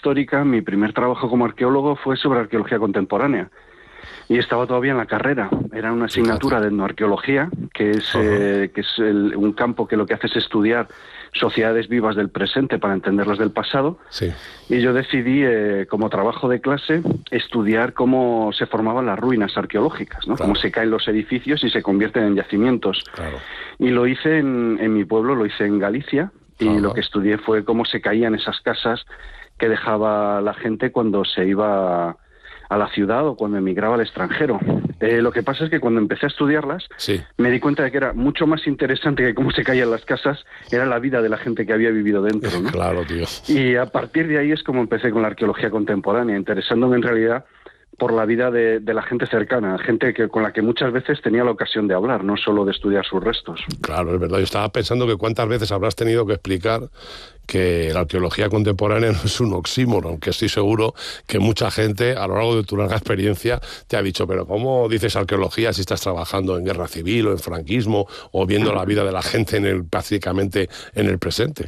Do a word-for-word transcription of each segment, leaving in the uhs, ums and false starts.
histórica, mi primer trabajo como arqueólogo fue sobre arqueología contemporánea. Y estaba todavía en la carrera. Era una asignatura de etnoarqueología, que es, eh, que es el, un campo que lo que hace es estudiar sociedades vivas del presente para entenderlas del pasado. Sí. Y yo decidí, eh, como trabajo de clase, estudiar cómo se formaban las ruinas arqueológicas, ¿no? Claro. Cómo se caen los edificios y se convierten en yacimientos. Claro. Y lo hice en, en mi pueblo, lo hice en Galicia, y Ajá. lo que estudié fue cómo se caían esas casas que dejaba la gente cuando se iba a la ciudad o cuando emigraba al extranjero. Eh, lo que pasa es que cuando empecé a estudiarlas, Sí. me di cuenta de que era mucho más interesante que cómo se caían las casas, era la vida de la gente que había vivido dentro, ¿no? Claro, tío. Y a partir de ahí es como empecé con la arqueología contemporánea, interesándome en realidad por la vida de, de la gente cercana, gente que con la que muchas veces tenía la ocasión de hablar, no solo de estudiar sus restos. Claro, es verdad. Yo estaba pensando que cuántas veces habrás tenido que explicar que la arqueología contemporánea no es un oxímoron, aunque estoy seguro que mucha gente a lo largo de tu larga experiencia te ha dicho, pero ¿cómo dices arqueología si estás trabajando en guerra civil o en franquismo o viendo la vida de la gente en el, prácticamente en el presente?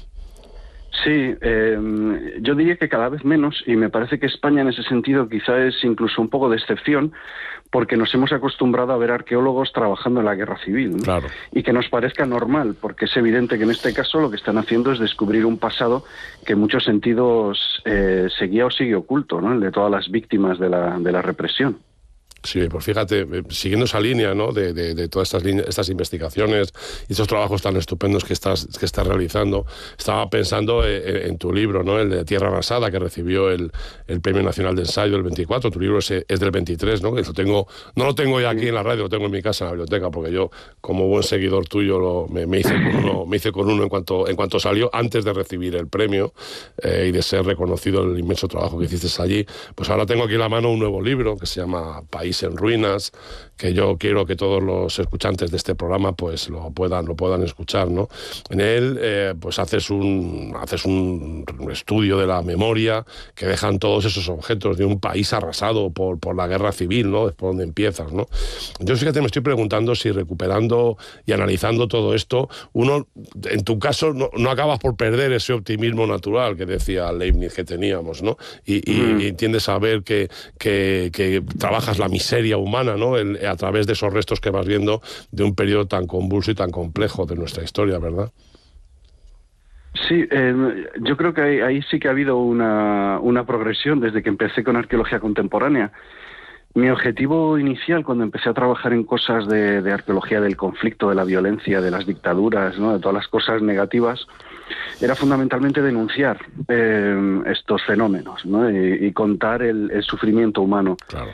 Sí, eh, yo diría que cada vez menos, y me parece que España en ese sentido quizá es incluso un poco de excepción, porque nos hemos acostumbrado a ver arqueólogos trabajando en la guerra civil, ¿no? Claro. Y que nos parezca normal, porque es evidente que en este caso lo que están haciendo es descubrir un pasado que en muchos sentidos eh, seguía o sigue oculto, ¿no? El de todas las víctimas de la, de la represión. Sí, pues fíjate, siguiendo esa línea, ¿no? de, de, de todas estas, líneas, estas investigaciones y estos trabajos tan estupendos que estás, que estás realizando, estaba pensando en, en tu libro, ¿no? El de Tierra Arrasada, que recibió el, el Premio Nacional de Ensayo del veinticuatro. Tu libro es, es del veintitrés, ¿no? Que lo tengo, no lo tengo ya aquí en la radio, lo tengo en mi casa, en la biblioteca, porque yo, como buen seguidor tuyo, lo, me, me, hice con uno, me hice con uno en cuanto, en cuanto salió, antes de recibir el premio eh, y de ser reconocido el inmenso trabajo que hiciste allí. Pues ahora tengo aquí en la mano un nuevo libro que se llama País en Ruinas, que yo quiero que todos los escuchantes de este programa pues lo puedan, lo puedan escuchar, ¿no? En él eh, pues haces un, haces un estudio de la memoria que dejan todos esos objetos de un país arrasado por, por la guerra civil, ¿no? Es por donde empiezas, ¿no? Yo fíjate, me estoy preguntando si recuperando y analizando todo esto, uno, en tu caso, no, no acabas por perder ese optimismo natural que decía Leibniz que teníamos, ¿no? Y, y, mm. y tiendes a ver que, que, que trabajas la miseria humana, ¿no? El, a través de esos restos que vas viendo de un periodo tan convulso y tan complejo de nuestra historia, ¿verdad? Sí, eh, yo creo que ahí, ahí sí que ha habido una, una progresión desde que empecé con arqueología contemporánea. Mi objetivo inicial cuando empecé a trabajar en cosas de, de arqueología del conflicto, de la violencia, de las dictaduras, ¿no? De todas las cosas negativas, era fundamentalmente denunciar eh, estos fenómenos, ¿no? y, y contar el, el sufrimiento humano. Claro.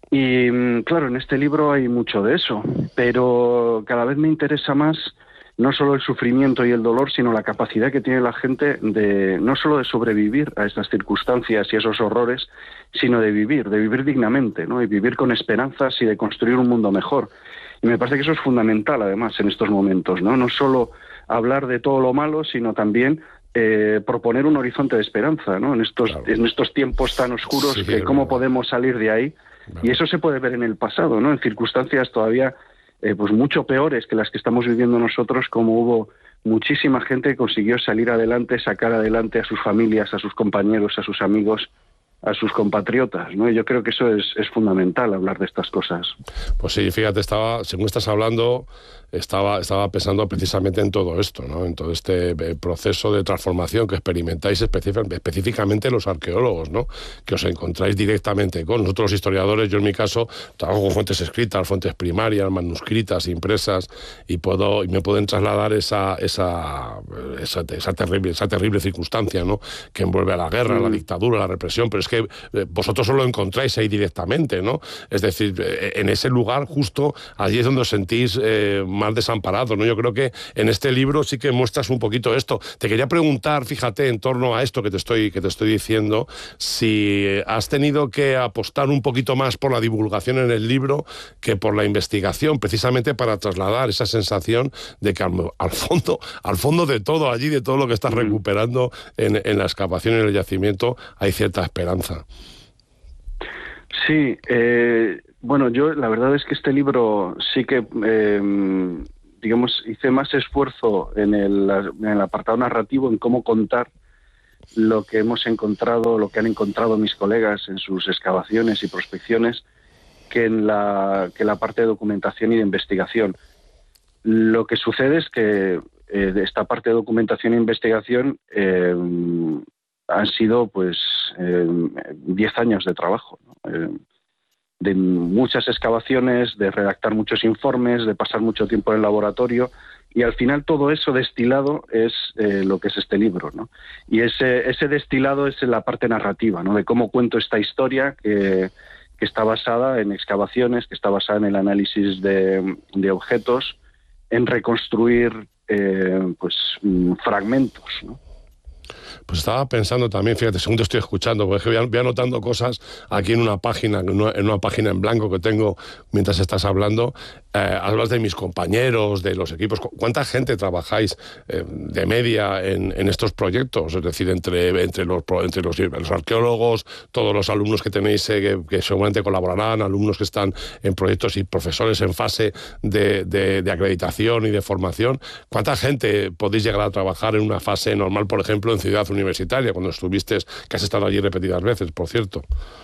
Y claro, en este libro hay mucho de eso, pero cada vez me interesa más no solo el sufrimiento y el dolor, sino la capacidad que tiene la gente de no solo de sobrevivir a estas circunstancias y esos horrores, sino de vivir, de vivir dignamente, ¿no? Y vivir con esperanzas y de construir un mundo mejor. Y me parece que eso es fundamental, además, en estos momentos, ¿no? No solo hablar de todo lo malo, sino también eh, proponer un horizonte de esperanza, ¿no? En estos, claro. en estos tiempos tan oscuros, sí, que cómo podemos salir de ahí. Claro. Y eso se puede ver en el pasado, ¿no? En circunstancias todavía eh, pues mucho peores que las que estamos viviendo nosotros, como hubo muchísima gente que consiguió salir adelante, sacar adelante a sus familias, a sus compañeros, a sus amigos, a sus compatriotas, ¿no? Y yo creo que eso es, es fundamental, hablar de estas cosas. Pues sí, fíjate, estaba, según estás hablando, estaba, estaba pensando precisamente en todo esto, ¿no? En todo este proceso de transformación que experimentáis específicamente los arqueólogos, ¿no? Que os encontráis directamente con nosotros los historiadores. Yo en mi caso trabajo con fuentes escritas, fuentes primarias, manuscritas, impresas, y puedo y me pueden trasladar esa esa, esa, esa, terrible, esa terrible circunstancia, ¿no? Que envuelve a la guerra, mm. la dictadura, la represión, pero es que que vosotros os lo encontráis ahí directamente, ¿no? Es decir, en ese lugar justo, allí es donde os sentís eh, más desamparados, ¿no? Yo creo que en este libro sí que muestras un poquito esto. Te quería preguntar, fíjate, en torno a esto que te estoy, que te estoy diciendo, si has tenido que apostar un poquito más por la divulgación en el libro que por la investigación, precisamente para trasladar esa sensación de que al, al fondo, al fondo de todo allí, de todo lo que estás recuperando en, en la excavación y en el yacimiento, hay cierta esperanza. Sí, eh, bueno, yo la verdad es que este libro sí que, eh, digamos, hice más esfuerzo en el, en el apartado narrativo, en cómo contar lo que hemos encontrado, lo que han encontrado mis colegas en sus excavaciones y prospecciones, que en la, que la parte de documentación y de investigación. Lo que sucede es que eh, de esta parte de documentación e investigación eh, han sido pues eh, diez años de trabajo, ¿no? Eh, de muchas excavaciones, de redactar muchos informes, de pasar mucho tiempo en el laboratorio, y al final todo eso destilado es eh, lo que es este libro, ¿no? Y ese, ese destilado es la parte narrativa, ¿no? De cómo cuento esta historia que, que está basada en excavaciones, que está basada en el análisis de, de objetos, en reconstruir eh, pues fragmentos, ¿no? Pues estaba pensando también, fíjate, según te estoy escuchando, porque voy, voy anotando cosas aquí en una página, en una, en una página en blanco que tengo mientras estás hablando. Eh, hablas de mis compañeros, de los equipos. ¿Cuánta gente trabajáis eh, de media en, en estos proyectos? Es decir, entre, entre, los, entre los, los arqueólogos, todos los alumnos que tenéis eh, que, que seguramente colaborarán, alumnos que están en proyectos y profesores en fase de, de, de acreditación y de formación. ¿Cuánta gente podéis llegar a trabajar en una fase normal, por ejemplo, en Ciudad Universitaria, cuando estuviste, que has estado allí repetidas veces, por cierto?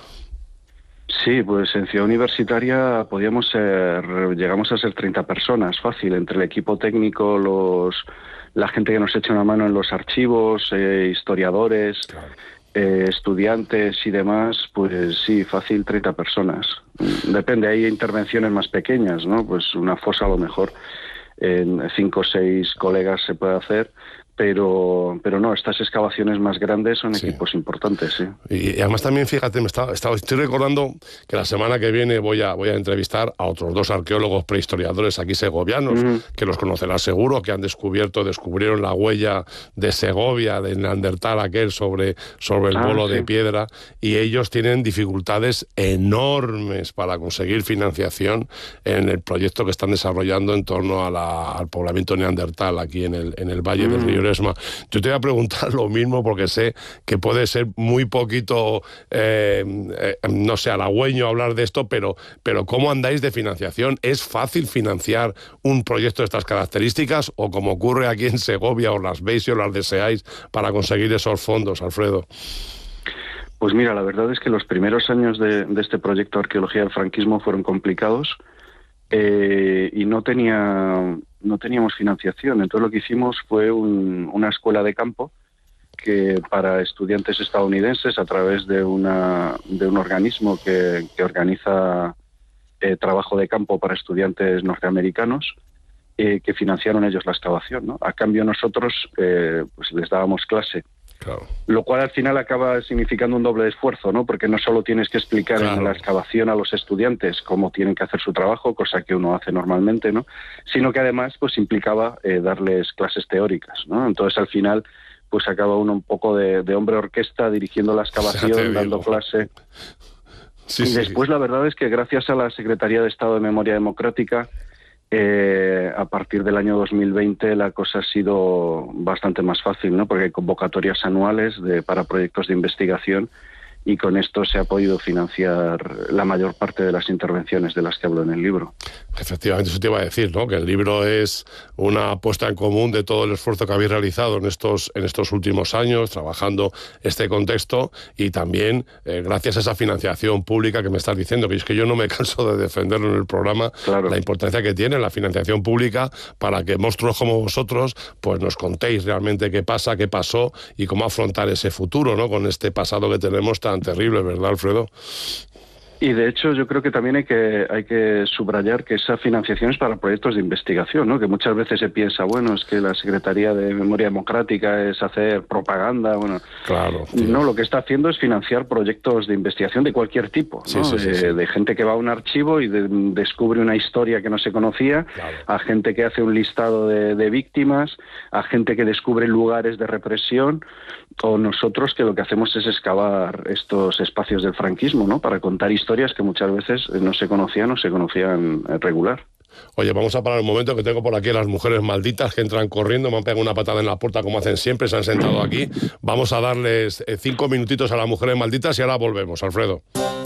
Sí, pues en Ciudad Universitaria podíamos ser, llegamos a ser treinta personas, fácil, entre el equipo técnico, los, la gente que nos echa una mano en los archivos, eh, historiadores, claro. eh, estudiantes y demás, pues sí, fácil, treinta personas. Depende, hay intervenciones más pequeñas, ¿no? Pues una fosa a lo mejor en cinco o seis colegas se puede hacer, pero pero no, estas excavaciones más grandes son sí. equipos importantes, sí. Y, y además también, fíjate, me está, está, estoy recordando que la semana que viene voy a, voy a entrevistar a otros dos arqueólogos prehistoriadores aquí segovianos, mm. que los conocerás seguro, que han descubierto, descubrieron la huella de Segovia, de Neandertal aquel sobre, sobre el ah, bolo sí. de piedra, y ellos tienen dificultades enormes para conseguir financiación en el proyecto que están desarrollando en torno a la, al poblamiento neandertal aquí en el, en el Valle mm. del Río. Yo te voy a preguntar lo mismo porque sé que puede ser muy poquito, eh, eh, no sé, halagüeño hablar de esto, pero, pero ¿cómo andáis de financiación? ¿Es fácil financiar un proyecto de estas características o como ocurre aquí en Segovia, os las veis y os las deseáis para conseguir esos fondos, Alfredo? Pues mira, la verdad es que los primeros años de, de este proyecto Arqueología del Franquismo fueron complicados. Eh, y no tenía no teníamos financiación. Entonces lo que hicimos fue un, una escuela de campo que para estudiantes estadounidenses, a través de una de un organismo que, que organiza eh, trabajo de campo para estudiantes norteamericanos, eh, que financiaron ellos la excavación, ¿no? A cambio nosotros eh, pues les dábamos clase. Claro. Lo cual al final acaba significando un doble esfuerzo, ¿no? Porque no solo tienes que explicar claro. en la excavación a los estudiantes cómo tienen que hacer su trabajo, cosa que uno hace normalmente, ¿no? Sino que además pues implicaba eh, darles clases teóricas, ¿no? Entonces al final pues acaba uno un poco de, de hombre orquesta dirigiendo la excavación, dando clase. Sí, y sí, después sí. La verdad es que gracias a la Secretaría de Estado de Memoria Democrática, Eh, a partir del año dos mil veinte la cosa ha sido bastante más fácil, ¿no? Porque hay convocatorias anuales de, para proyectos de investigación, y con esto se ha podido financiar la mayor parte de las intervenciones de las que hablo en el libro. Efectivamente, eso te iba a decir, ¿no? Que el libro es una puesta en común de todo el esfuerzo que habéis realizado en estos, en estos últimos años, trabajando este contexto, y también eh, gracias a esa financiación pública que me estás diciendo, que es que yo no me canso de defenderlo en el programa, claro. La importancia que tiene la financiación pública para que monstruos como vosotros pues nos contéis realmente qué pasa, qué pasó y cómo afrontar ese futuro, ¿no? Con este pasado que tenemos tan terrible, ¿verdad, Alfredo? Y de hecho yo creo que también hay que hay que subrayar que esa financiación es para proyectos de investigación, ¿no? Que muchas veces se piensa, bueno, es que la Secretaría de Memoria Democrática es hacer propaganda, bueno, claro, no, lo que está haciendo es financiar proyectos de investigación de cualquier tipo, ¿no? Sí, sí, de, sí, sí. de gente que va a un archivo y de, descubre una historia que no se conocía, claro. A gente que hace un listado de, de víctimas, a gente que descubre lugares de represión, o nosotros que lo que hacemos es excavar estos espacios del franquismo, ¿no? Para contar historias que muchas veces no se conocían o se conocían regular. Oye, vamos a parar un momento, que tengo por aquí a las mujeres malditas que entran corriendo, me han pegado una patada en la puerta como hacen siempre, se han sentado aquí. Vamos a darles cinco minutitos a las mujeres malditas y ahora volvemos, Alfredo.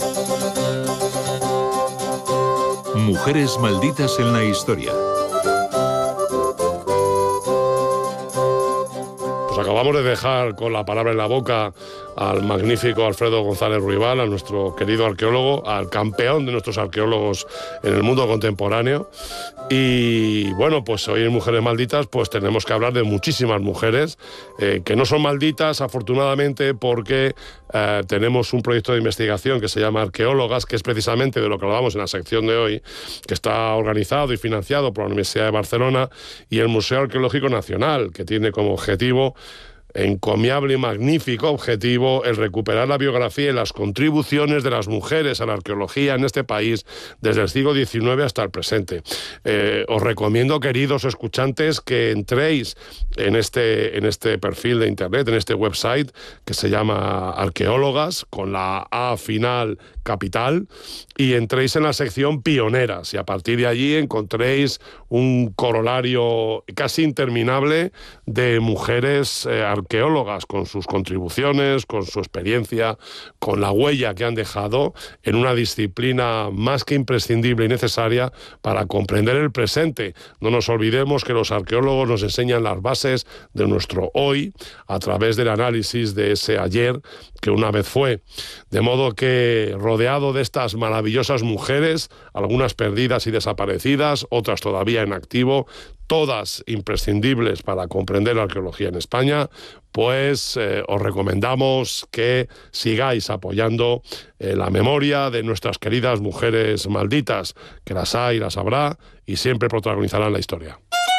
Mujeres malditas en la historia. acabamos de dejar con la palabra en la boca al magnífico Alfredo González Ruibal, a nuestro querido arqueólogo, al campeón de nuestros arqueólogos en el mundo contemporáneo. Y bueno, pues hoy en Mujeres Malditas pues tenemos que hablar de muchísimas mujeres eh, que no son malditas, afortunadamente, porque eh, tenemos un proyecto de investigación que se llama Arqueólogas, que es precisamente de lo que hablamos en la sección de hoy, que está organizado y financiado por la Universidad de Barcelona y el Museo Arqueológico Nacional, que tiene como objetivo, encomiable y magnífico objetivo, el recuperar la biografía y las contribuciones de las mujeres a la arqueología en este país desde el siglo diecinueve hasta el presente. Eh, os recomiendo, queridos escuchantes, que entréis en este, en este perfil de internet, en este website que se llama Arqueólogas, con la A final capital, y entréis en la sección Pioneras, y a partir de allí encontréis un corolario casi interminable de mujeres eh, arqueólogas, con sus contribuciones, con su experiencia, con la huella que han dejado en una disciplina más que imprescindible y necesaria para comprender el presente. No nos olvidemos que los arqueólogos nos enseñan las bases de nuestro hoy a través del análisis de ese ayer que una vez fue. De modo que, rodeado de estas maravillosas mujeres, algunas perdidas y desaparecidas, otras todavía en activo, todas imprescindibles para comprender la arqueología en España, pues eh, os recomendamos que sigáis apoyando eh, la memoria de nuestras queridas mujeres malditas, que las hay, las habrá y siempre protagonizarán la historia.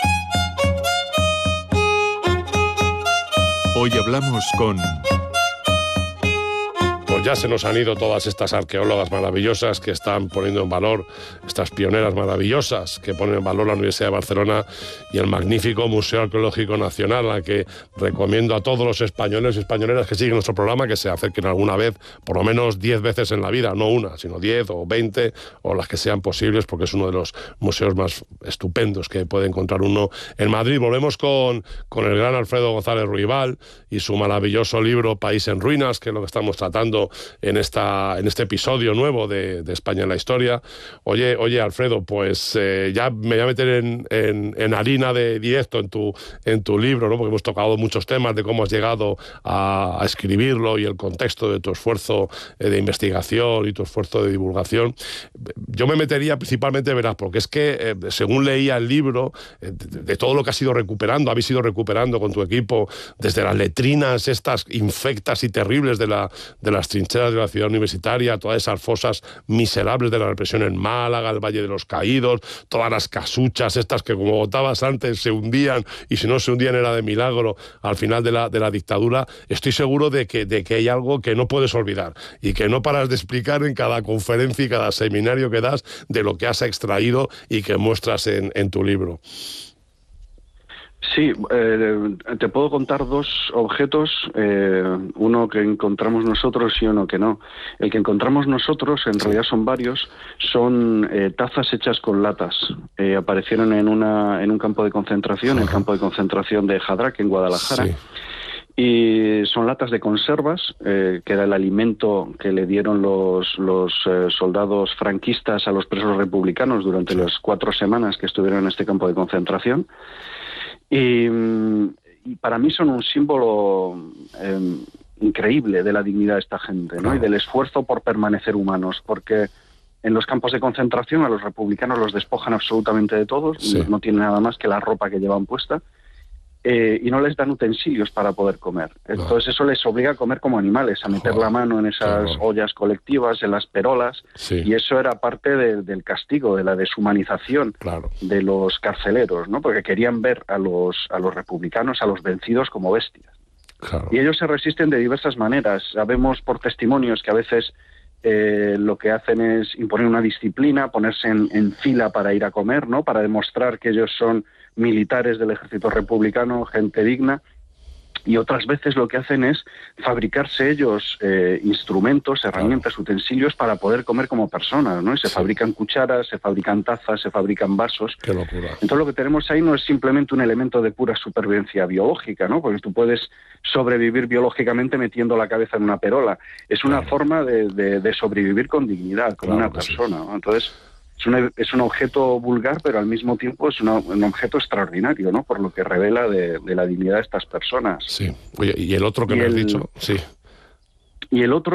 Hoy hablamos con... Pues ya se nos han ido todas estas arqueólogas maravillosas que están poniendo en valor, estas pioneras maravillosas que ponen en valor la Universidad de Barcelona y el magnífico Museo Arqueológico Nacional, a que recomiendo a todos los españoles y españoleras que siguen nuestro programa que se acerquen alguna vez, por lo menos diez veces en la vida, no una, sino diez o veinte, o las que sean posibles, porque es uno de los museos más estupendos que puede encontrar uno en Madrid. Volvemos con, con el gran Alfredo González Ruibal y su maravilloso libro País en Ruinas, que es lo que estamos tratando en esta en este episodio nuevo de, de España en la Historia. Oye, oye Alfredo, pues eh, ya me voy a meter en, en, en harina de directo en tu, en tu libro, ¿no? Porque hemos tocado muchos temas de cómo has llegado a, a escribirlo y el contexto de tu esfuerzo eh, de investigación y tu esfuerzo de divulgación. Yo me metería principalmente, verás, porque es que eh, según leía el libro, eh, de, de todo lo que has ido recuperando, habéis ido recuperando con tu equipo, desde las letrinas estas infectas y terribles de, la, de las trincheras de la ciudad universitaria, todas esas fosas miserables de la represión en Málaga, el Valle de los Caídos, todas las casuchas estas que, como votabas antes, se hundían, y si no se hundían era de milagro al final de la, de la dictadura. Estoy seguro de que, de que hay algo que no puedes olvidar y que no paras de explicar en cada conferencia y cada seminario que das de lo que has extraído y que muestras en, en tu libro. Sí, eh, te puedo contar dos objetos, eh, uno que encontramos nosotros y uno que no. El que encontramos nosotros, en sí. realidad son varios, son eh, tazas hechas con latas. Eh, aparecieron en, una, en un campo de concentración, el campo de concentración de Jadrak, en Guadalajara. Sí. Y son latas de conservas, eh, que era el alimento que le dieron los, los eh, soldados franquistas a los presos republicanos durante sí. las cuatro semanas que estuvieron en este campo de concentración. Y, y para mí son un símbolo eh, increíble de la dignidad de esta gente, ¿no? Claro. Y del esfuerzo por permanecer humanos, porque en los campos de concentración a los republicanos los despojan absolutamente de todos, sí. no, no tienen nada más que la ropa que llevan puesta, eh, y no les dan utensilios para poder comer. Entonces no. eso les obliga a comer como animales, a meter Joder. la mano en esas claro. ollas colectivas, en las perolas, sí. y eso era parte de, del castigo, de la deshumanización claro. de los carceleros, ¿no? Porque querían ver a los, a los republicanos, a los vencidos, como bestias. Claro. Y ellos se resisten de diversas maneras. Sabemos por testimonios que a veces eh, lo que hacen es imponer una disciplina, ponerse en, en fila para ir a comer, ¿no? Para demostrar que ellos son militares del ejército republicano, gente digna. Y otras veces lo que hacen es fabricarse ellos eh, instrumentos, herramientas, claro. utensilios para poder comer como personas, ¿no? Y se sí. fabrican cucharas, se fabrican tazas, se fabrican vasos. Qué locura. Entonces lo que tenemos ahí no es simplemente un elemento de pura supervivencia biológica, ¿no? Porque tú puedes sobrevivir biológicamente metiendo la cabeza en una perola. Es una claro. forma de, de, de sobrevivir con dignidad, como claro una persona, sí. ¿no? Entonces es, una, es un objeto vulgar, pero al mismo tiempo es una, un objeto extraordinario, ¿no? Por lo que revela de, de la dignidad de estas personas. Sí. Oye, ¿y el otro que y me has el, dicho? Sí. Y el otro